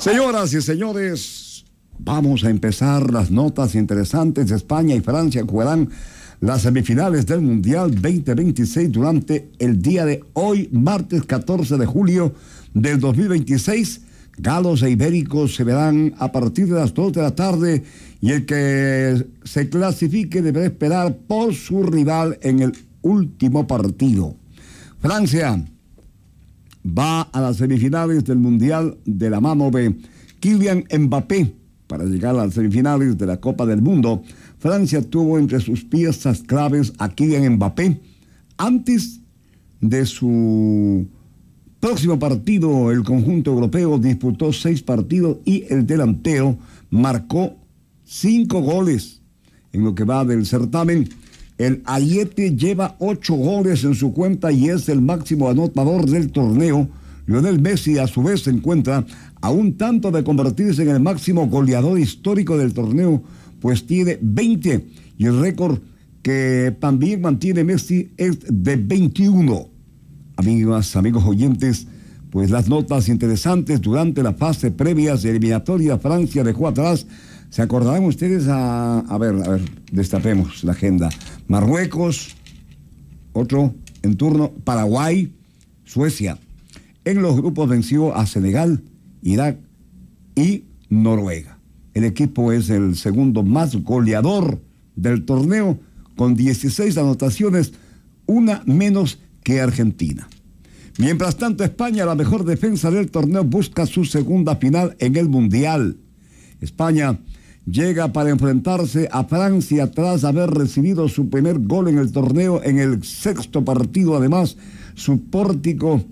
Señoras y señores, vamos a empezar las notas interesantes. España y Francia jugarán las semifinales del Mundial 2026 durante el día de hoy, martes 14 de julio del 2026. Galos e ibéricos se verán a partir de las 2 de la tarde y el que se clasifique deberá esperar por su rival en el último partido. Francia va a las semifinales del Mundial de la mano de Kylian Mbappé. Para llegar a las semifinales de la Copa del Mundo, Francia tuvo entre sus piezas claves a Kylian Mbappé. Antes de su próximo partido, el conjunto europeo disputó 6 partidos y el delantero marcó 5 goles en lo que va del certamen. El Ayete lleva 8 goles en su cuenta y es el máximo anotador del torneo. Lionel Messi, a su vez, se encuentra a un tanto de convertirse en el máximo goleador histórico del torneo, pues tiene 20. Y el récord que también mantiene Messi es de 21. Amigos oyentes, pues las notas interesantes durante la fase previa de eliminatoria. Francia dejó atrás. ¿Se acordarán ustedes a ver, destapemos la agenda? Marruecos, otro en turno, Paraguay, Suecia. En los grupos venció a Senegal, Irak y Noruega. El equipo es el segundo más goleador del torneo, con 16 anotaciones, una menos que Argentina. Mientras tanto, España, la mejor defensa del torneo, busca su segunda final en el Mundial. España llega para enfrentarse a Francia tras haber recibido su primer gol en el torneo en el 6º partido. Además, su pórtico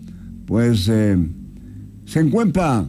se encuentra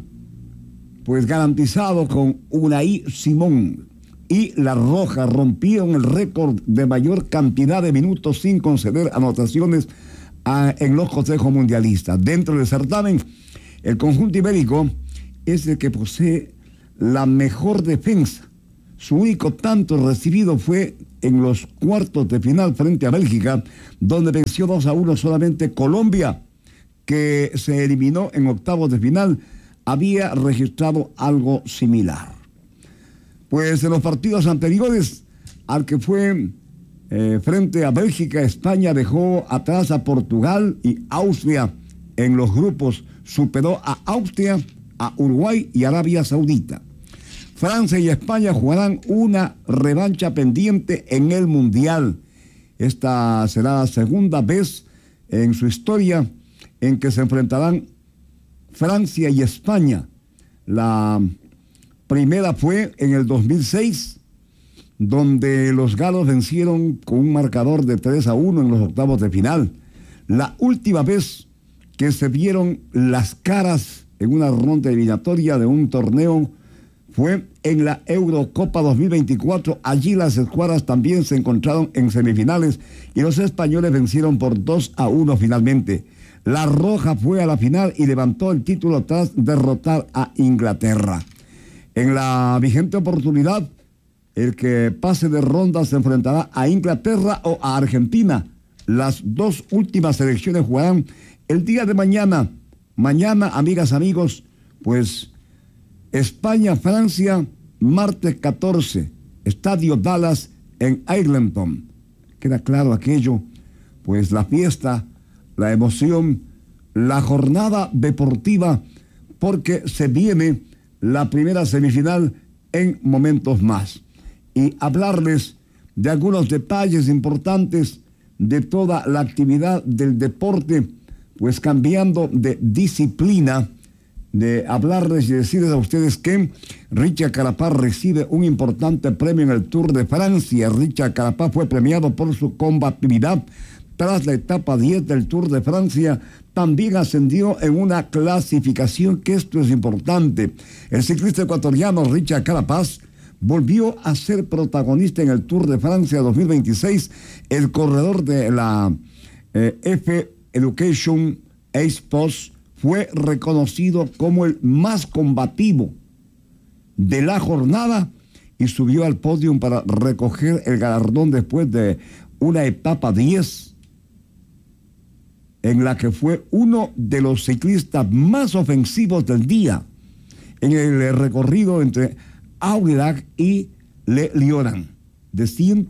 garantizado con Unai Simón, y la Roja rompieron el récord de mayor cantidad de minutos sin conceder anotaciones en los consejos mundialistas. Dentro del certamen, el conjunto ibérico es el que posee la mejor defensa. Su único tanto recibido fue en los cuartos de final frente a Bélgica, donde venció 2-1 solamente. Colombia, que se eliminó en octavos de final, había registrado algo similar. Pues en los partidos anteriores al que fue frente a Bélgica, España dejó atrás a Portugal y Austria en los grupos. Superó a Austria, a Uruguay y Arabia Saudita. Francia y España jugarán una revancha pendiente en el Mundial. Esta será la segunda vez en su historia en que se enfrentarán Francia y España. La primera fue en el 2006, donde los galos vencieron con un marcador de 3-1 en los octavos de final. La última vez que se vieron las caras en una ronda eliminatoria de un torneo fue en la Eurocopa 2024. Allí las escuadras también se encontraron en semifinales y los españoles vencieron por 2-1 finalmente. La Roja fue a la final y levantó el título tras derrotar a Inglaterra. En la vigente oportunidad, el que pase de ronda se enfrentará a Inglaterra o a Argentina. Las dos últimas selecciones jugarán el día de mañana. Mañana, amigas, amigos, pues España-Francia, martes 14, Estadio Dallas en Arlington. Queda claro aquello, pues la fiesta, la emoción, la jornada deportiva, porque se viene la primera semifinal en momentos más. Y hablarles de algunos detalles importantes de toda la actividad del deporte, pues cambiando de disciplina, de hablarles y decirles a ustedes que Richard Carapaz recibe un importante premio en el Tour de Francia. Richard Carapaz fue premiado por su combatividad tras la etapa 10 del Tour de Francia. También ascendió en una clasificación, que esto es importante. El ciclista ecuatoriano Richard Carapaz volvió a ser protagonista en el Tour de Francia 2026. El corredor de la F Education Ace Post fue reconocido como el más combativo de la jornada y subió al podio para recoger el galardón después de una etapa 10 en la que fue uno de los ciclistas más ofensivos del día. en el recorrido entre Aurillac y Le Lioran, de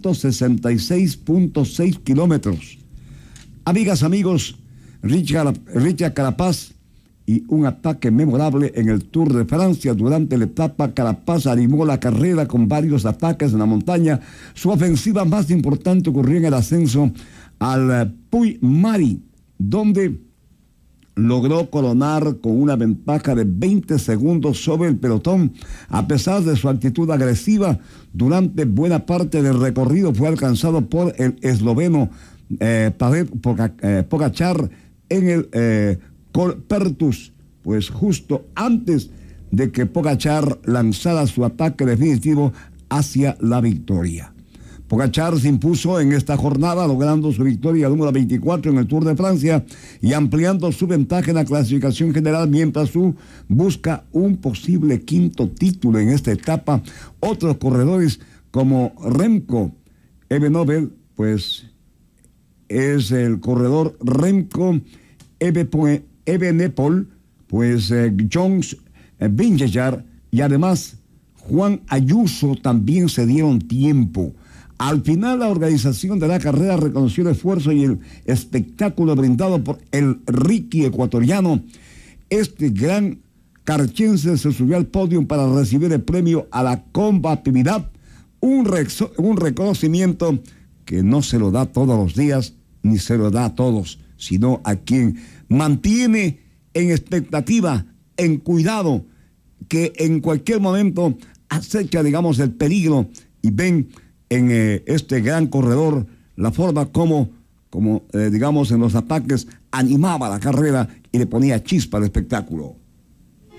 166.6 kilómetros. Amigas, amigos, Richard Carapaz y un ataque memorable en el Tour de Francia. Durante la etapa, Carapaz animó la carrera con varios ataques en la montaña. Su ofensiva más importante ocurrió en el ascenso al Puy-Mari, donde logró coronar con una ventaja de 20 segundos sobre el pelotón. A pesar de su actitud agresiva, durante buena parte del recorrido fue alcanzado por el esloveno Tadej Pogačar en el Colpertus, pues justo antes de que Pogačar lanzara su ataque definitivo hacia la victoria. Pogačar se impuso en esta jornada, logrando su victoria número 24 en el Tour de Francia y ampliando su ventaja en la clasificación general, mientras su busca un posible quinto título en esta etapa. Otros corredores como Remco Evenepoel, pues es el corredor Remco Evenepoel, pues Jones Vingegaard y además Juan Ayuso también se dieron tiempo. Al final, la organización de la carrera reconoció el esfuerzo y el espectáculo brindado por el Ricky ecuatoriano. Este gran carchense se subió al podio para recibir el premio a la combatividad, un reconocimiento que no se lo da todos los días, ni se lo da a todos, sino a quien mantiene en expectativa, en cuidado, que en cualquier momento acecha, digamos, el peligro, y ven en este gran corredor la forma como digamos, en los ataques animaba la carrera y le ponía chispa al espectáculo.